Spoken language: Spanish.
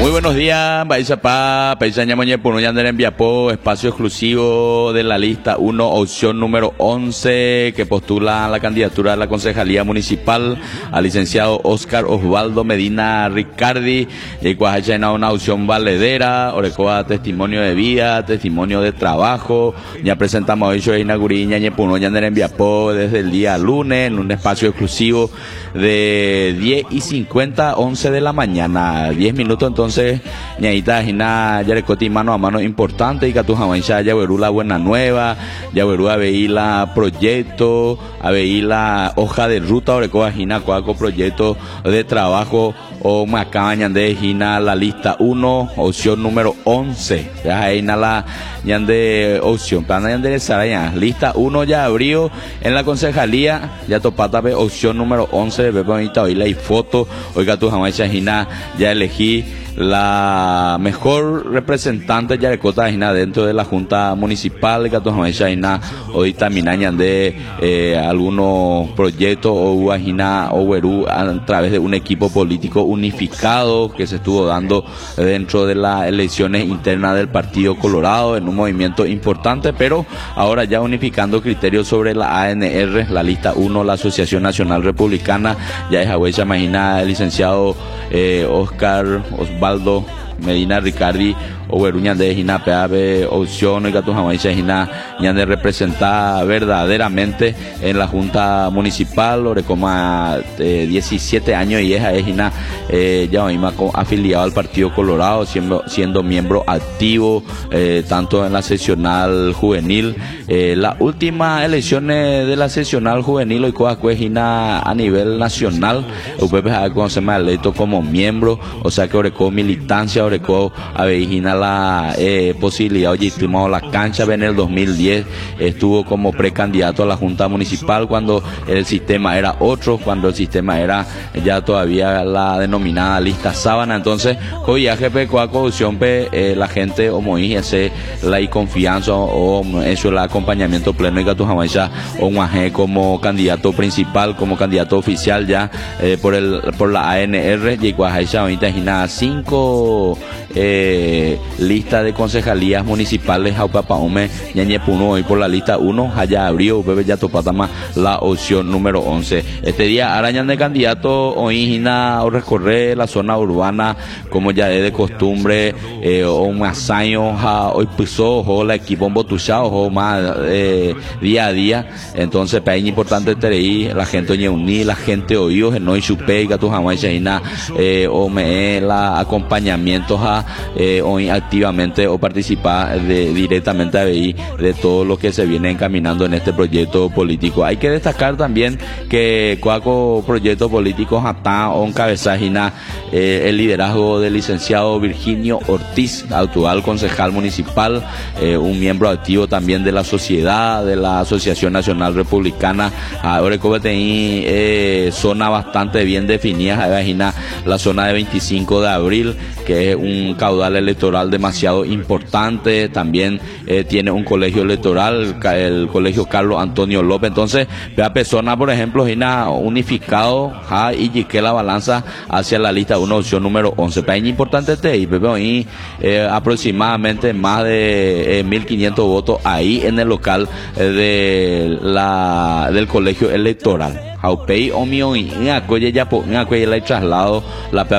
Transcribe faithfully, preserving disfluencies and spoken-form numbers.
Muy buenos días, Baizapá, Paisaña Moñe Punuyander en Viapó, espacio exclusivo de la lista uno, opción número once, que postula la candidatura a la concejalía municipal al licenciado Oscar Osvaldo Medina Ricardi, y cuajacha en una opción valedera, orecoa testimonio de vida, testimonio de trabajo. Ya presentamos hoy en Inaguriña y Punuyander en Viapó desde el día lunes en un espacio exclusivo de diez y cincuenta, once de la mañana, diez minutos entonces, ñaita jina yarecoti mano a mano importante y catujamancha ya verú la buena nueva, ya verú a veí la proyecto, a veí la hoja de ruta, orecoa jina cuaco proyecto de trabajo o macañan de jina la lista uno, opción número once, ya ahí la de opción, para de Saraya, lista uno ya abrió en la concejalía, ya topata opción número once, ve bonita hoy la foto, oiga tu jamás jina ya elegí la mejor representante ya de Cota Jina dentro de la Junta Municipal de Catojamaychaina. Hoy también añade eh, algunos proyectos o Guajina o Verú a través de un equipo político unificado que se estuvo dando dentro de las elecciones internas del Partido Colorado en un movimiento importante, pero ahora ya unificando criterios sobre la A N R, la lista uno, la Asociación Nacional Republicana. Ya es Agüecha Imagina el licenciado eh, Oscar Osvaldo Medina Ricardi o Veruña de Jina P A B opción y Gatu Jamaica Jina ya de representar verdaderamente en la Junta Municipal Orecoma eh, diecisiete años y es Jina eh, ya misma afiliado al Partido Colorado, siendo, siendo miembro activo eh, tanto en la seccional juvenil. Eh, las últimas elecciones de la seccional juvenil hoy coa Jina a nivel nacional U P P se me ha electo como miembro, o sea que Oreco militancia, Oreco Avejina la eh, posibilidad, oye, estimado la cancha en el dos mil diez, estuvo como precandidato a la Junta Municipal cuando el sistema era otro, cuando el sistema era ya todavía la denominada lista sábana. Entonces, hoy A G P Coaco opción eh, la gente o moíjese la y confianza o, o eso el acompañamiento pleno y Gatu Jamaica o Guajé como candidato principal, como candidato oficial ya eh, por el por la A N R y Guajaicha ahorita Jina cinco eh, lista de concejalías municipales Jaucapaume Ñañepuno hoy por la lista uno, allá abrió bebé ya topatama la opción número once. Este día arañan de candidato hoy Jina o recorrer la zona urbana como ya es de costumbre eh, o más años hoy pisó o la equipo en Botuchao o más eh, día a día. Entonces para importante tener la gente ñeuní, la gente oídos en hoy supe que tu jamás Jina eh, o me la acompañamiento a eh, hoy activamente o participar de, directamente a de todo lo que se viene encaminando en este proyecto político. Hay que destacar también que cuaco proyecto político hasta on cabezajina eh, el liderazgo del licenciado Virginio Ortiz, actual concejal municipal, eh, un miembro activo también de la sociedad, de la Asociación Nacional Republicana. Ahora hay eh, zona bastante bien definida, imagina la zona de veinticinco de abril, que es un caudal electoral demasiado importante. También eh, tiene un colegio electoral, el colegio Carlos Antonio López. Entonces, vea persona, por ejemplo, Jina unificado ja, y que la balanza hacia la lista una opción número once. Para importante este y veo ahí eh, aproximadamente más de eh, mil quinientos votos ahí en el local eh, de la del colegio electoral. Jaupei o mío y en acuelle ya en acuelle la traslado la